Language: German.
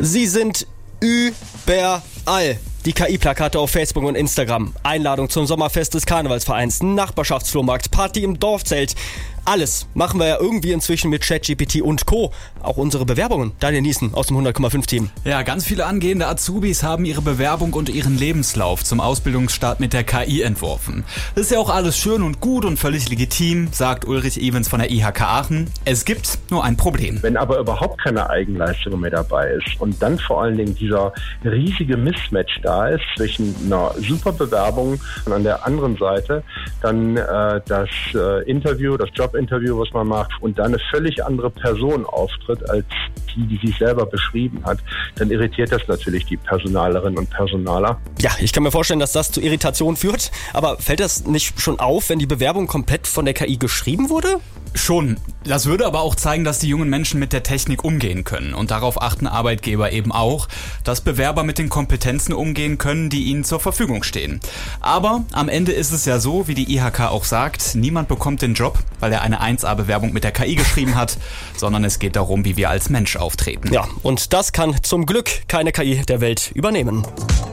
Sie sind überall. Die KI-Plakate auf Facebook und Instagram, Einladung zum Sommerfest des Karnevalsvereins, Nachbarschaftsflohmarkt, Party im Dorfzelt. Alles machen wir ja irgendwie inzwischen mit ChatGPT und Co. Auch unsere Bewerbungen. Daniel Niesen aus dem 100,5-Team. Ja, ganz viele angehende Azubis haben ihre Bewerbung und ihren Lebenslauf zum Ausbildungsstart mit der KI entworfen. Das ist ja auch alles schön und gut und völlig legitim, sagt Ulrich Evens von der IHK Aachen. Es gibt nur ein Problem. Wenn aber überhaupt keine Eigenleistung mehr dabei ist und dann vor allen Dingen dieser riesige Mismatch da ist zwischen einer super Bewerbung und an der anderen Seite dann das Interview, das Jobinterview, was man macht, und dann eine völlig andere Person auftritt als die sich selber beschrieben hat, dann irritiert das natürlich die Personalerinnen und Personaler. Ja, ich kann mir vorstellen, dass das zu Irritation führt. Aber fällt das nicht schon auf, wenn die Bewerbung komplett von der KI geschrieben wurde? Schon. Das würde aber auch zeigen, dass die jungen Menschen mit der Technik umgehen können. Und darauf achten Arbeitgeber eben auch, dass Bewerber mit den Kompetenzen umgehen können, die ihnen zur Verfügung stehen. Aber am Ende ist es ja so, wie die IHK auch sagt, niemand bekommt den Job, weil er eine 1A-Bewerbung mit der KI geschrieben hat, sondern es geht darum, wie wir als Mensch auftreten. Ja, und das kann zum Glück keine KI der Welt übernehmen.